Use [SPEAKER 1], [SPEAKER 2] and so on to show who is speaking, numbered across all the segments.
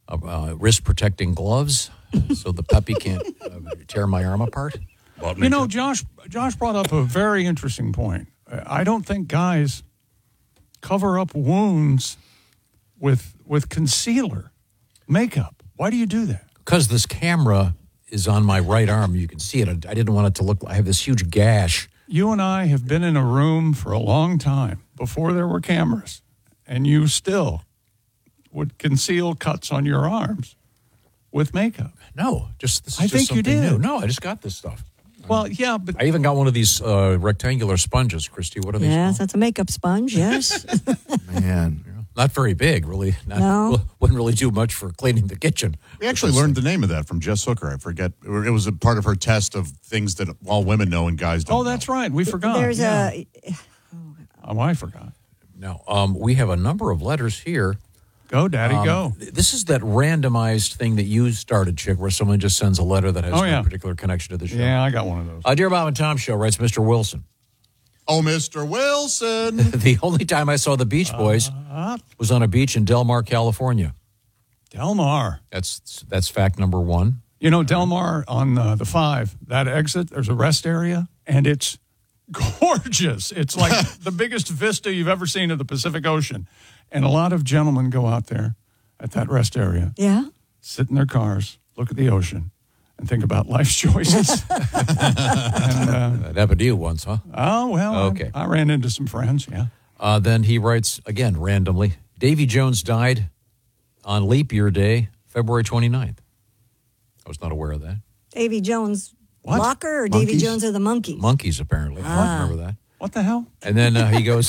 [SPEAKER 1] wrist-protecting gloves so the puppy can't tear my arm apart.
[SPEAKER 2] You know, Josh brought up a very interesting point. I don't think guys cover up wounds with concealer, makeup. Why do you do that?
[SPEAKER 1] Because this camera is on my right arm. You can see it. I didn't want it to look like I have this huge gash.
[SPEAKER 2] You and I have been in a room for a long time before there were cameras, and you still would conceal cuts on your arms with makeup.
[SPEAKER 1] No, this is
[SPEAKER 2] I think you
[SPEAKER 1] something
[SPEAKER 2] did.
[SPEAKER 1] new. No, I just got this stuff.
[SPEAKER 2] Well, yeah, but
[SPEAKER 1] I even got one of these rectangular sponges, Christy. What are these?
[SPEAKER 3] Yes,
[SPEAKER 1] called?
[SPEAKER 3] that's a makeup sponge, yes.
[SPEAKER 4] Man.
[SPEAKER 1] Not very big, really.
[SPEAKER 3] No.
[SPEAKER 1] Wouldn't really do much for cleaning the kitchen.
[SPEAKER 5] We actually learned the name of that from Jess Hooker. I forget. It was a part of her test of things that all women know and guys don't.
[SPEAKER 2] Oh, that's right. We forgot.
[SPEAKER 3] There's
[SPEAKER 2] I forgot.
[SPEAKER 1] Now, we have a number of letters here.
[SPEAKER 2] Go, Daddy, go.
[SPEAKER 1] This is that randomized thing that you started, Chick, where someone just sends a letter that has no particular connection to the show.
[SPEAKER 2] Yeah, I got one of those.
[SPEAKER 1] Dear Bob and Tom Show, writes Mr. Wilson.
[SPEAKER 5] Oh, Mr. Wilson.
[SPEAKER 1] The only time I saw the Beach Boys was on a beach in Del Mar, California.
[SPEAKER 2] Del Mar.
[SPEAKER 1] That's fact number one.
[SPEAKER 2] You know, Del Mar on the 5, that exit, there's a rest area, and it's gorgeous. It's like the biggest vista you've ever seen of the Pacific Ocean. And a lot of gentlemen go out there at that rest area.
[SPEAKER 3] Yeah.
[SPEAKER 2] Sit in their cars, look at the ocean, and think about life's choices.
[SPEAKER 1] That happened to you once, huh?
[SPEAKER 2] Oh, well,
[SPEAKER 1] okay.
[SPEAKER 2] I ran into some friends, yeah.
[SPEAKER 1] Then he writes, again, randomly, Davy Jones died on leap year day, February 29th. I was not aware of that.
[SPEAKER 3] Davy Jones
[SPEAKER 2] What?
[SPEAKER 3] Locker or
[SPEAKER 4] Monkeys?
[SPEAKER 3] Davy Jones or the Monkeys?
[SPEAKER 1] Monkeys, apparently. I don't remember that.
[SPEAKER 2] What the hell?
[SPEAKER 1] And then he goes...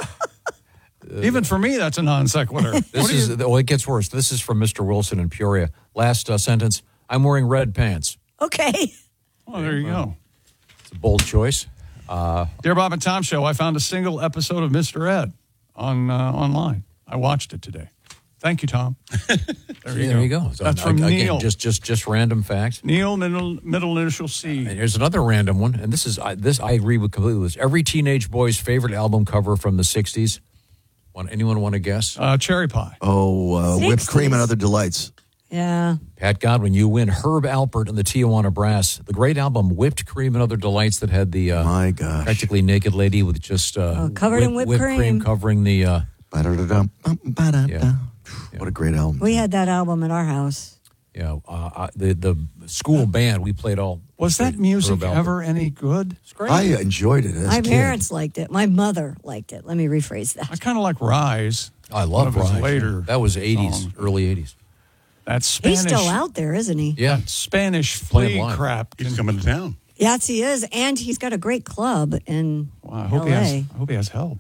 [SPEAKER 2] Even for me, that's a non sequitur.
[SPEAKER 1] It gets worse. This is from Mr. Wilson in Peoria. Last sentence, I'm wearing red pants.
[SPEAKER 3] Okay.
[SPEAKER 2] Oh, there you go.
[SPEAKER 1] It's a bold choice.
[SPEAKER 2] Dear Bob and Tom Show, I found a single episode of Mr. Ed online. I watched it today. Thank you, Tom. There you go.
[SPEAKER 1] So
[SPEAKER 2] That's from
[SPEAKER 1] again,
[SPEAKER 2] Neil.
[SPEAKER 1] Just random facts.
[SPEAKER 2] Neil, middle initial C.
[SPEAKER 1] And here's another random one, and this I agree with completely with this. Every teenage boy's favorite album cover from the 60s. Anyone want to guess?
[SPEAKER 2] Cherry Pie.
[SPEAKER 4] Oh, whipped cream and other delights.
[SPEAKER 3] Yeah.
[SPEAKER 1] Pat Godwin, you win. Herb Alpert and the Tijuana Brass. The great album, Whipped Cream and Other Delights, that had the
[SPEAKER 4] my gosh,
[SPEAKER 1] practically naked lady with just
[SPEAKER 3] covered in whipped cream
[SPEAKER 1] covering the.
[SPEAKER 4] Yeah.
[SPEAKER 1] Yeah.
[SPEAKER 4] What a great album.
[SPEAKER 3] We had that album at our house.
[SPEAKER 1] Yeah, the school band, we played all.
[SPEAKER 2] Was that music
[SPEAKER 1] Herb Alpert.
[SPEAKER 2] ever any good?
[SPEAKER 1] It's great.
[SPEAKER 4] I enjoyed it as
[SPEAKER 3] My
[SPEAKER 4] a kid.
[SPEAKER 3] parents liked it. My mother liked it. Let me rephrase that.
[SPEAKER 2] I kind of like Rise.
[SPEAKER 1] I love
[SPEAKER 2] One of his
[SPEAKER 1] Rise.
[SPEAKER 2] later
[SPEAKER 1] That was 80s,
[SPEAKER 2] songs.
[SPEAKER 1] early 80s.
[SPEAKER 2] That Spanish.
[SPEAKER 3] He's still out there, isn't he?
[SPEAKER 1] Yeah.
[SPEAKER 2] That Spanish
[SPEAKER 1] Playing
[SPEAKER 2] flea
[SPEAKER 1] live.
[SPEAKER 2] crap.
[SPEAKER 5] He's coming to town.
[SPEAKER 3] Yes, he is. And he's got a great club in
[SPEAKER 2] Wow, I hope
[SPEAKER 3] L.A.
[SPEAKER 2] he has help.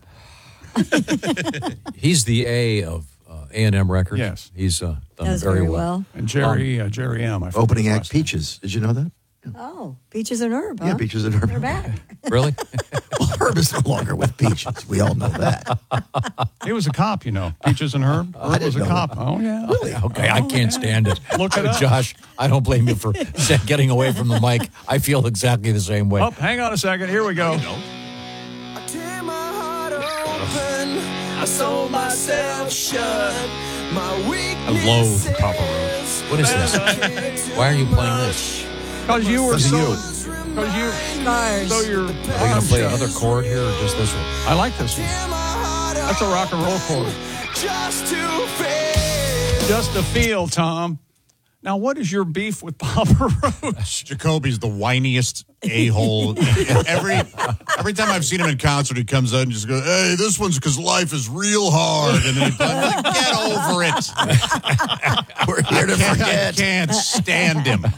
[SPEAKER 1] He's the A of A&M Records.
[SPEAKER 2] Yes.
[SPEAKER 1] He's done
[SPEAKER 3] Does
[SPEAKER 1] very well.
[SPEAKER 2] And Jerry M. I forget
[SPEAKER 4] Opening
[SPEAKER 2] the
[SPEAKER 4] act
[SPEAKER 2] last name.
[SPEAKER 4] Peaches. Did you know that?
[SPEAKER 3] Oh, Peaches and Herb, huh?
[SPEAKER 4] Yeah, Peaches and Herb.
[SPEAKER 3] They're back.
[SPEAKER 1] Really?
[SPEAKER 4] Well, Herb is no longer with Peaches. We all know that.
[SPEAKER 2] He was a cop, you know. Peaches and Herb. Herb was a
[SPEAKER 4] didn't know
[SPEAKER 2] cop. Oh, yeah.
[SPEAKER 4] Really?
[SPEAKER 1] Okay, I can't stand it.
[SPEAKER 2] Look it up.
[SPEAKER 1] Josh, I don't blame you for getting away from the mic. I feel exactly the same way.
[SPEAKER 2] Oh, hang on a second. Here we go.
[SPEAKER 6] I tear my heart open. I sold myself shut. My weakness.
[SPEAKER 1] I loathe Papa Roach. What is this? Why are you playing this?
[SPEAKER 2] Because you were
[SPEAKER 4] Because of
[SPEAKER 2] so...
[SPEAKER 4] you.
[SPEAKER 2] Because you...
[SPEAKER 3] Stars.
[SPEAKER 2] So you're...
[SPEAKER 1] Are we going to play another chord here or just this one?
[SPEAKER 2] I like this one. That's a rock and roll chord.
[SPEAKER 6] Just to feel.
[SPEAKER 2] Just to feel, Tom. Now, what is your beef with Papa Roach?
[SPEAKER 5] Jacoby's the whiniest a-hole. Every time I've seen him in concert, he comes out and just goes, "Hey, this one's because life is real hard." And then I'm like, get over it.
[SPEAKER 4] We're here to
[SPEAKER 5] I
[SPEAKER 4] forget.
[SPEAKER 5] can't stand him.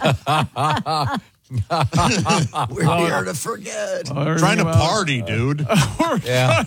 [SPEAKER 4] We're here to forget.
[SPEAKER 5] Trying to party, dude.
[SPEAKER 1] Yeah.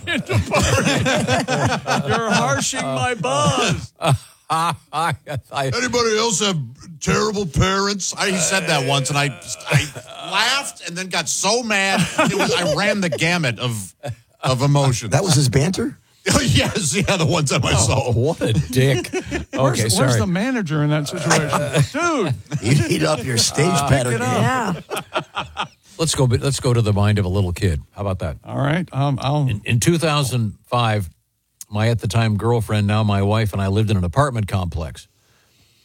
[SPEAKER 2] You're harshing my buzz.
[SPEAKER 5] Anybody else have terrible parents? He said that once, and I laughed and then got so mad. I ran the gamut of emotions.
[SPEAKER 4] That was his banter?
[SPEAKER 5] Yes, yeah, the one time I saw.
[SPEAKER 1] Oh, what a dick. Okay,
[SPEAKER 2] Where's
[SPEAKER 1] sorry.
[SPEAKER 2] the manager in that situation? Dude.
[SPEAKER 4] You heat up your stage pattern.
[SPEAKER 2] pick it up.
[SPEAKER 3] Yeah.
[SPEAKER 1] Let's go to the mind of a little kid. How about that?
[SPEAKER 2] All right.
[SPEAKER 1] In 2005, my at the time girlfriend, now my wife, and I lived in an apartment complex.